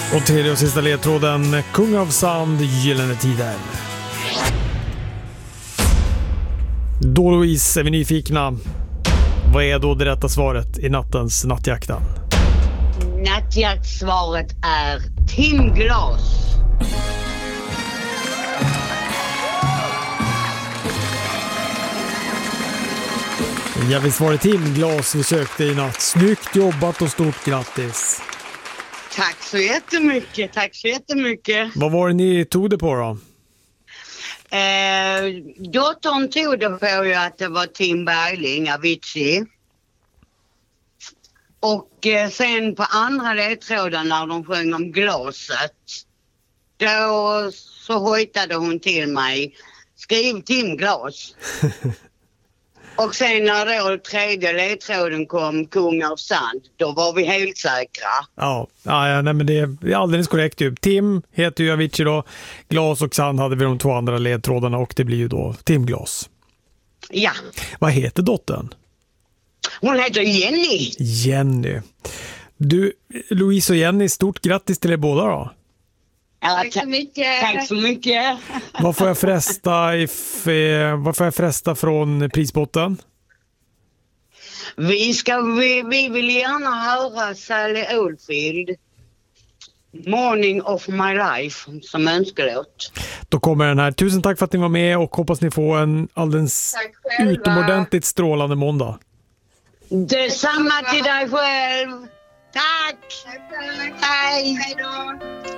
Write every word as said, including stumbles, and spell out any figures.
Och tredje och sista ledtråden, Kung av Sand, Gyllene Tider. Då, Louise, är vi nyfikna. Vad är då det rätta svaret i nattens nattjakten? Nattjaktsvaret är timglas. Ja, visst var det timglas vi sökte i natt. Snyggt jobbat och stort grattis. Tack så jättemycket, tack så jättemycket. Vad var det ni tog det på då? Eh, dottern tog det på ju att det var Tim Bergling, Avicii. Och eh, sen på andra ledtråden när de sjöng om glaset, då så hojtade hon till mig, skriv Tim Glas. Och sen när då tredje ledtråden kom, Kung av Sand, då var vi helt säkra. Ja, ja nej, men det är alldeles korrekt ju. Tim heter ju Avicii då. Glas och Sand hade vi de två andra ledtrådarna och det blir ju då Tim Glas. Ja. Vad heter dottern? Hon heter Jenny. Jenny. Du, Louise och Jenny, stort grattis till er båda då. Ja, Tack så mycket. Tack så mycket. Vad får jag fresta, if, eh, vad får jag fresta från prisbotten? Vi, ska, vi, vi vill gärna höra Sally Oldfield, Morning of My Life, som önskelåt. Då kommer den här. Tusen tack för att ni var med och hoppas ni får en alldeles utomordentligt strålande måndag. Detsamma till dig själv. Tack. Tack. Hej. Hej då.